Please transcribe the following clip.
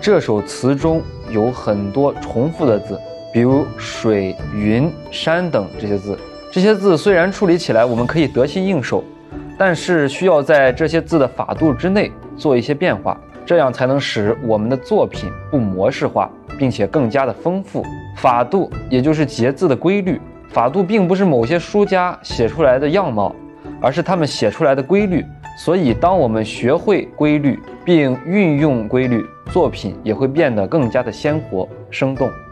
这首词中有很多重复的字，比如水、云、山等这些字。这些字虽然处理起来我们可以得心应手，但是需要在这些字的法度之内做一些变化，这样才能使我们的作品不模式化，并且更加的丰富。法度也就是节字的规律，法度并不是某些书家写出来的样貌，而是他们写出来的规律。所以当我们学会规律并运用规律，作品也会变得更加的鲜活生动。